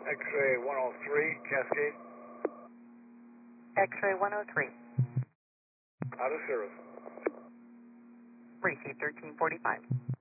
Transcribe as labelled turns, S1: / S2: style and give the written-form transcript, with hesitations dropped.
S1: X-ray 103, Cascade.
S2: X-ray 103.
S1: Out of service.
S2: Receive 1345.